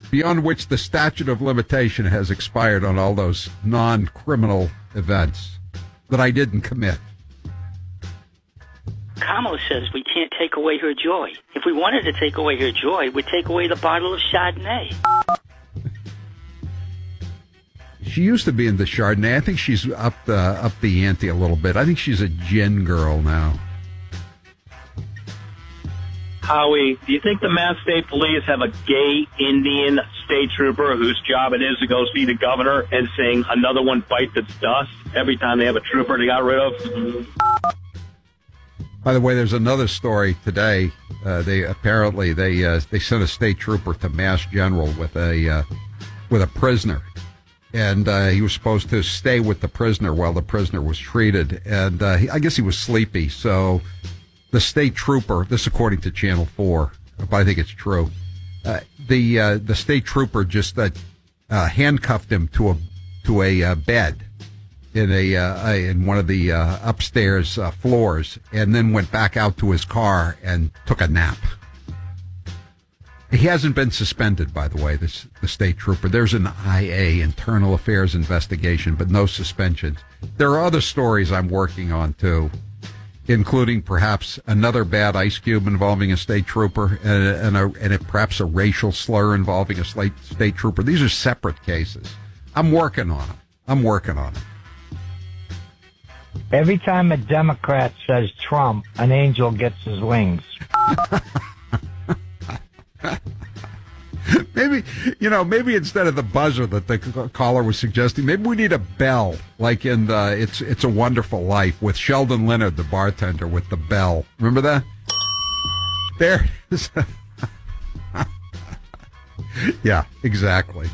beyond which the statute of limitation has expired on all those non-criminal events that I didn't commit. Kamala says we can't take away her joy. If we wanted to take away her joy, we'd take away the bottle of Chardonnay. She used to be into Chardonnay. I think she's up the ante a little bit. I think she's a gin girl now. Howie, do you think the Mass State Police have a gay Indian state trooper whose job it is to go see the governor and sing "Another One Bites Its Dust" every time they have a trooper they got rid of? By the way, there's another story today. They sent a state trooper to Mass General with a prisoner, and he was supposed to stay with the prisoner while the prisoner was treated. And I guess he was sleepy, so the state trooper, this according to Channel 4, but I think it's true, the state trooper just handcuffed him to a bed in one of the upstairs floors, and then went back out to his car and took a nap. He hasn't been suspended, by the way, the state trooper. There's an IA, Internal Affairs Investigation, but no suspensions. There are other stories I'm working on, too, including perhaps another bad Ice Cube involving a state trooper and perhaps a racial slur involving a state trooper. These are separate cases. I'm working on them. Every time a Democrat says Trump, an angel gets his wings. Maybe instead of the buzzer that the caller was suggesting, maybe we need a bell, like in It's a Wonderful Life with Sheldon Leonard, the bartender, with the bell. Remember that? There it is. Yeah, exactly.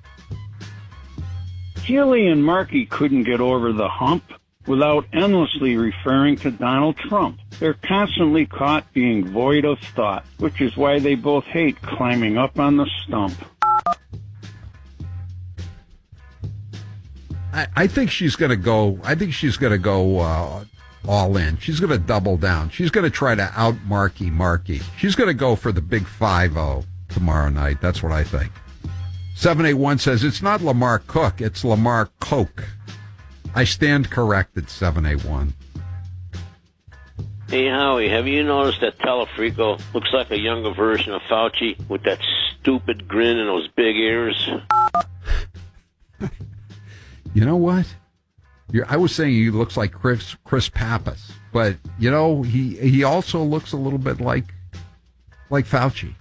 Healy and Markey couldn't get over the hump without endlessly referring to Donald Trump. They're constantly caught being void of thought, which is why they both hate climbing up on the stump. I think she's going to go. All in. She's going to double down. She's going to try to out Markey. She's going to go for the big 5-0 tomorrow night. That's what I think. 781 says it's not Lamar Cook, it's Lamar Coke. I stand corrected, 781. Hey, Howie, have you noticed that Telefrico looks like a younger version of Fauci with that stupid grin and those big ears? You know what? I was saying he looks like Chris Pappas, but, he also looks a little bit like Fauci.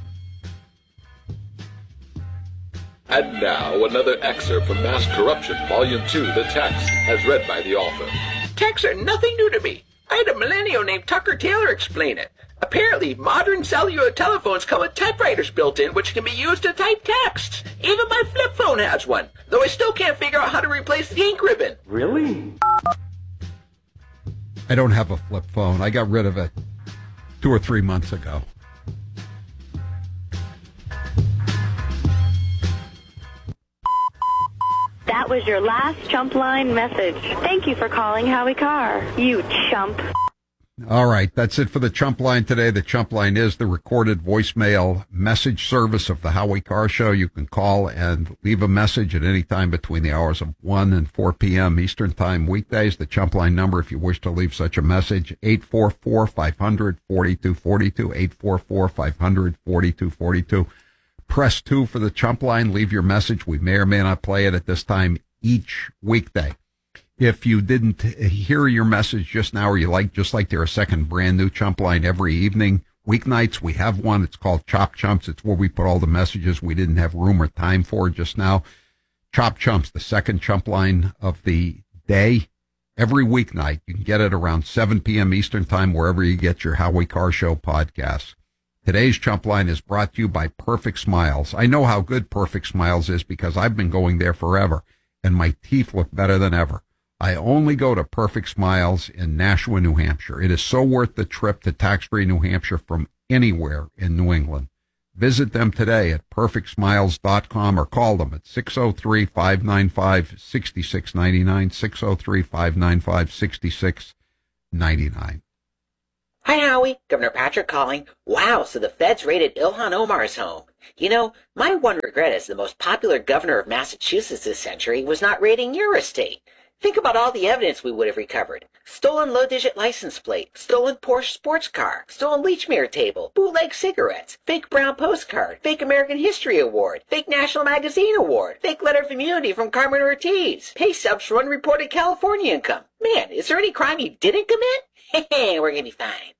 And now, another excerpt from Mass Corruption, Volume 2, The Text, as read by the author. Texts are nothing new to me. I had a millennial named Tucker Taylor explain it. Apparently, modern cellular telephones come with typewriters built in, which can be used to type texts. Even my flip phone has one, though I still can't figure out how to replace the ink ribbon. Really? I don't have a flip phone. I got rid of it 2 or 3 months ago. That was your last Chump Line message. Thank you for calling Howie Carr, you chump. All right, that's it for the Chump Line today. The Chump Line is the recorded voicemail message service of the Howie Carr Show. You can call and leave a message at any time between the hours of 1 and 4 p.m. Eastern Time weekdays. The Chump Line number, if you wish to leave such a message, 844-500-4242, 844-500-4242. Press 2 for the Chump Line. Leave your message. We may or may not play it at this time each weekday. If you didn't hear your message just now, or you just like to hear a second brand new Chump Line every evening, weeknights, we have one. It's called Chop Chumps. It's where we put all the messages we didn't have room or time for just now. Chop Chumps, the second Chump Line of the day. Every weeknight, you can get it around 7 p.m. Eastern Time, wherever you get your Howie Carr Show podcasts. Today's Chump Line is brought to you by Perfect Smiles. I know how good Perfect Smiles is because I've been going there forever, and my teeth look better than ever. I only go to Perfect Smiles in Nashua, New Hampshire. It is so worth the trip to tax-free New Hampshire from anywhere in New England. Visit them today at perfectsmiles.com or call them at 603-595-6699, 603-595-6699. Hi, Howie. Governor Patrick calling. Wow, so the feds raided Ilhan Omar's home. You know, my one regret as the most popular governor of Massachusetts this century was not raiding your estate. Think about all the evidence we would have recovered. Stolen low-digit license plate, stolen Porsche sports car, stolen Leachmere table, bootleg cigarettes, fake brown postcard, fake American History Award, fake National Magazine Award, fake letter of immunity from Carmen Ortiz, pay stubs for unreported California income. Man, is there any crime you didn't commit? Hey, we're gonna be fine.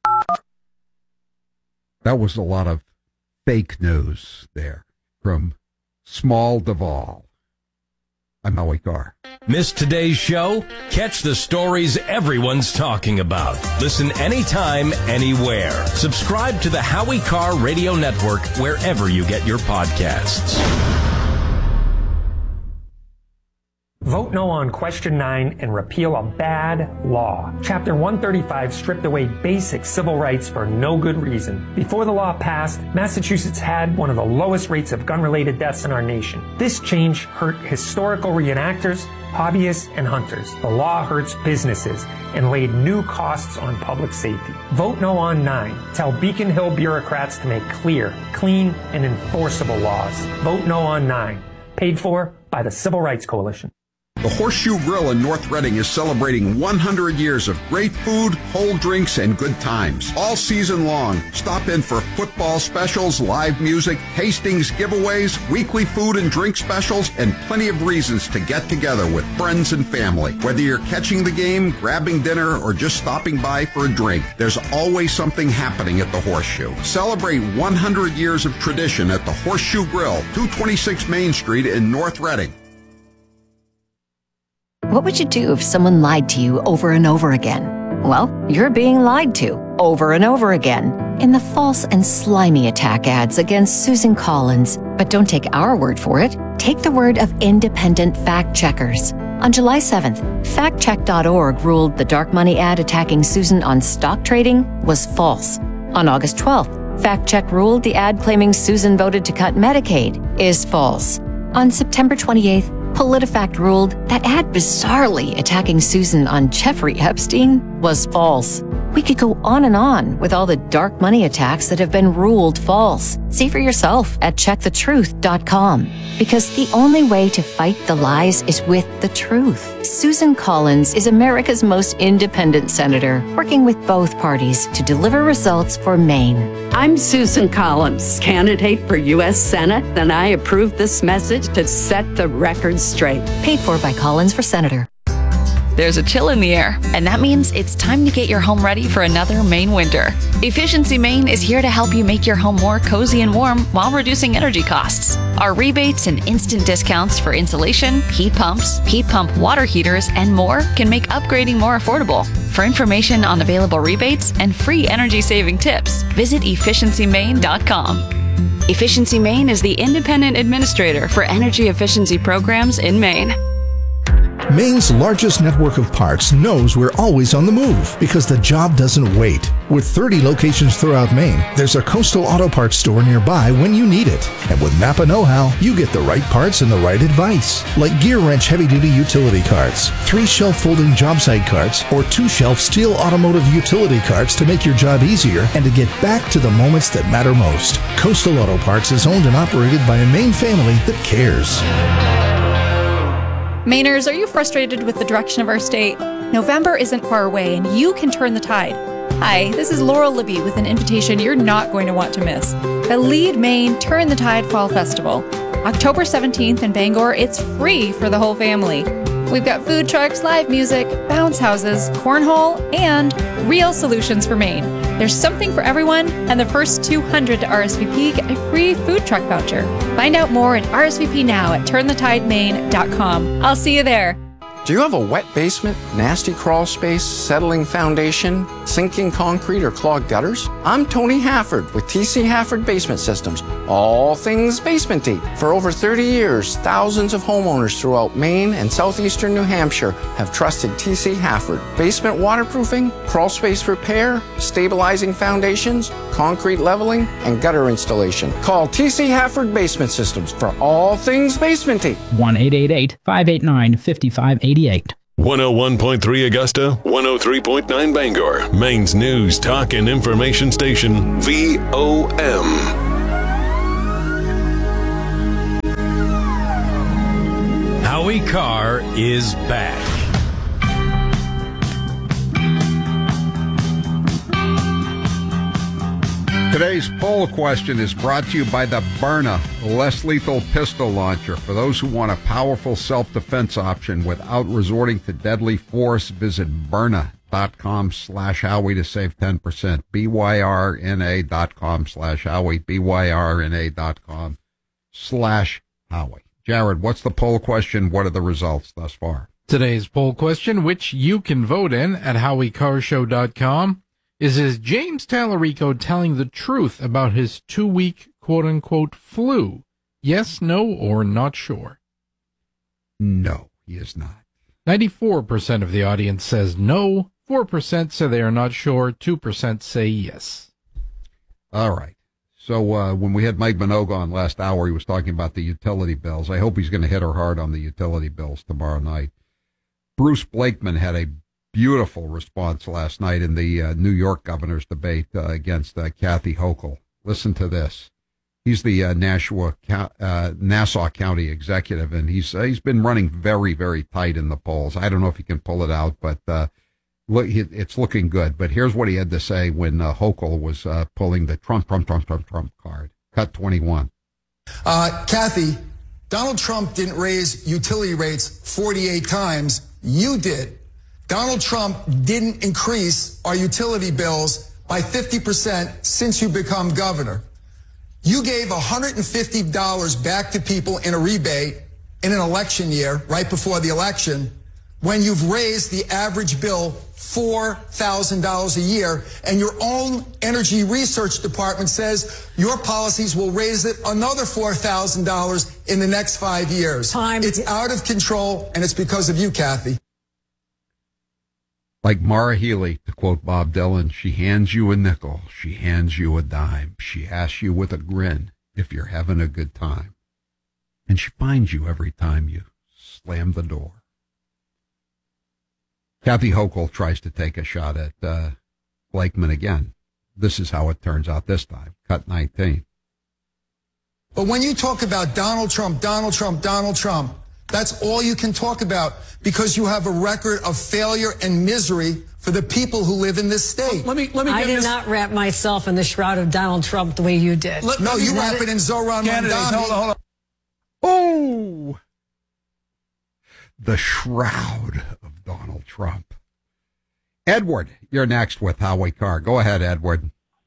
That was a lot of fake news there from Small Duvall. I'm Howie Carr. Missed today's show? Catch the stories everyone's talking about. Listen anytime, anywhere. Subscribe to the Howie Carr Radio Network wherever you get your podcasts. Vote no on Question 9 and repeal a bad law. Chapter 135 stripped away basic civil rights for no good reason. Before the law passed, Massachusetts had one of the lowest rates of gun-related deaths in our nation. This change hurt historical reenactors, hobbyists, and hunters. The law hurts businesses and laid new costs on public safety. Vote no on 9. Tell Beacon Hill bureaucrats to make clear, clean, and enforceable laws. Vote no on 9. Paid for by the Civil Rights Coalition. The Horseshoe Grill in North Reading is celebrating 100 years of great food, cold drinks, and good times. All season long, stop in for football specials, live music, tastings, giveaways, weekly food and drink specials, and plenty of reasons to get together with friends and family. Whether you're catching the game, grabbing dinner, or just stopping by for a drink, there's always something happening at the Horseshoe. Celebrate 100 years of tradition at the Horseshoe Grill, 226 Main Street in North Reading. What would you do if someone lied to you over and over again? Well, you're being lied to over and over again in the false and slimy attack ads against Susan Collins. But don't take our word for it. Take the word of independent fact checkers. On July 7th, factcheck.org ruled the dark money ad attacking Susan on stock trading was false. On August 12th, FactCheck ruled the ad claiming Susan voted to cut Medicaid is false. On September 28th, PolitiFact ruled that ad bizarrely attacking Susan on Jeffrey Epstein was false. We could go on with all the dark money attacks that have been ruled false. See for yourself at checkthetruth.com. Because the only way to fight the lies is with the truth. Susan Collins is America's most independent senator, working with both parties to deliver results for Maine. I'm Susan Collins, candidate for U.S. Senate, and I approve this message to set the record straight. Paid for by Collins for Senator. There's a chill in the air, and that means it's time to get your home ready for another Maine winter. Efficiency Maine is here to help you make your home more cozy and warm while reducing energy costs. Our rebates and instant discounts for insulation, heat pumps, heat pump water heaters, and more can make upgrading more affordable. For information on available rebates and free energy-saving tips, visit efficiencymaine.com. Efficiency Maine is the independent administrator for energy efficiency programs in Maine. Maine's largest network of parks knows we're always on the move because the job doesn't wait. With 30 locations throughout Maine, there's a Coastal Auto Parts store nearby when you need it. And with Napa Know-How, you get the right parts and the right advice. Like Gear Wrench heavy-duty utility carts, 3 shelf-folding job site carts, or 2-shelf steel automotive utility carts to make your job easier and to get back to the moments that matter most. Coastal Auto Parts is owned and operated by a Maine family that cares. Mainers, are you frustrated with the direction of our state? November isn't far away and you can turn the tide. Hi, this is Laurel Libby with an invitation you're not going to want to miss. The Lead Maine Turn the Tide Fall Festival. October 17th in Bangor, it's free for the whole family. We've got food trucks, live music, bounce houses, cornhole, and real solutions for Maine. There's something for everyone, and the first 200 to RSVP get a free food truck voucher. Find out more and RSVP now at turnthetidemaine.com. I'll see you there. Do you have a wet basement, nasty crawl space, settling foundation, sinking concrete, or clogged gutters? I'm Tony Hafford with TC Hafford Basement Systems, all things basement-y. For over 30 years, thousands of homeowners throughout Maine and southeastern New Hampshire have trusted TC Hafford. Basement waterproofing, crawl space repair, stabilizing foundations, concrete leveling, and gutter installation. Call TC Hafford Basement Systems for all things basement-y. 1-888-589-5588. 101.3 Augusta, 103.9 Bangor, Maine's news, talk, and information station, VOM. Howie Carr is back. Today's poll question is brought to you by the Byrna less lethal pistol launcher. For those who want a powerful self-defense option without resorting to deadly force, visit Byrna.com/Howie to save 10%. BYRNA.com/Howie. BYRNA.com/Howie. Jared, what's the poll question? What are the results thus far? Today's poll question, which you can vote in at HowieCarrshow.com, is James Tallarico telling the truth about his 2-week quote-unquote flu? Yes, no, or not sure? No, he is not. 94% of the audience says no, 4% say they are not sure, 2% say yes. All right. So when we had Mike Minogue on last hour, he was talking about the utility bills. I hope he's going to hit her hard on the utility bills tomorrow night. Bruce Blakeman had a beautiful response last night in the New York governor's debate against Kathy Hochul. Listen to this. He's the Nassau County executive, and he's been running very, very tight in the polls. I don't know if he can pull it out, but look, it's looking good. But here's what he had to say when Hochul was pulling the Trump card. Cut 21. Kathy, Donald Trump didn't raise utility rates 48 times. You did. Donald Trump didn't increase our utility bills by 50% since you become governor. You gave $150 back to people in a rebate in an election year, right before the election, when you've raised the average bill $4,000 a year, and your own energy research department says your policies will raise it another $4,000 in the next 5 years. It's out of control, and it's because of you, Kathy. Like Mara Healy, to quote Bob Dylan, she hands you a nickel, she hands you a dime, she asks you with a grin if you're having a good time. And she finds you every time you slam the door. Kathy Hochul tries to take a shot at Blakeman again. This is how it turns out this time. Cut 19. But when you talk about Donald Trump, that's all you can talk about because you have a record of failure and misery for the people who live in this state. I did not wrap myself in the shroud of Donald Trump the way you did. No, you wrap it in Zoran Mamdani. Hold on. Oh! The shroud of Donald Trump. Edward, you're next with Howie Carr. Go ahead, Edward.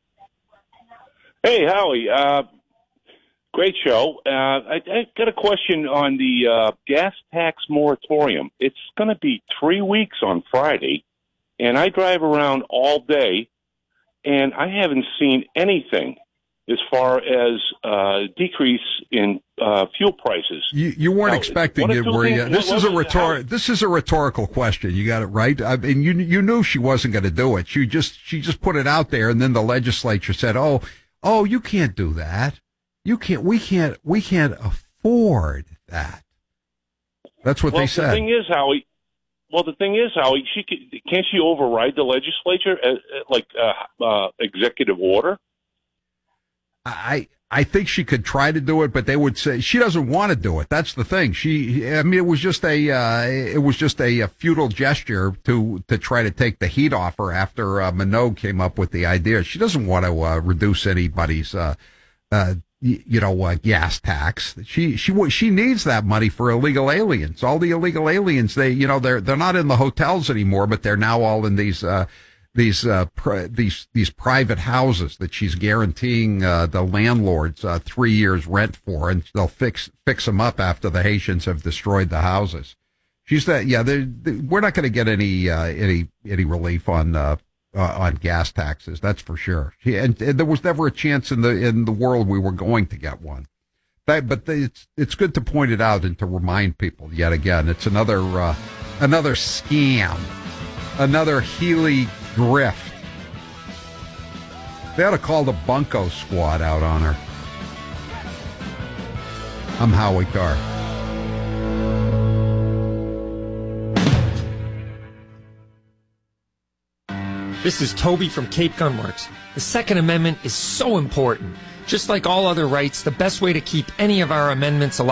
Hey, Howie. Great show. I got a question on the gas tax moratorium. It's going to be 3 weeks on Friday, and I drive around all day, and I haven't seen anything as far as decrease in fuel prices. You weren't expecting it, were you? This is a rhetorical question. You got it right. I mean, you knew she wasn't going to do it. She just put it out there, and then the legislature said, "Oh, you can't do that. We can't afford that." That's what they said. The thing is, Howie, can't she override the legislature like executive order? I think she could try to do it, but they would say she doesn't want to do it. That's the thing. It was just a futile gesture to try to take the heat off her after Minogue came up with the idea. She doesn't want to reduce anybody's gas tax. She needs that money for illegal aliens. All the illegal aliens, they're not in the hotels anymore, but they're now all in these private houses that she's guaranteeing the landlords 3 years rent for, and they'll fix them up after the Haitians have destroyed the houses. She's that. Yeah, we're not going to get any relief on gas taxes. That's for sure. And there was never a chance in the world we were going to get one. But it's good to point it out and to remind people yet again. It's another scam, another Healy grift. They ought to call the Bunko Squad out on her. I'm Howie Carr. This is Toby from Cape Gunworks. The Second Amendment is so important. Just like all other rights, the best way to keep any of our amendments alive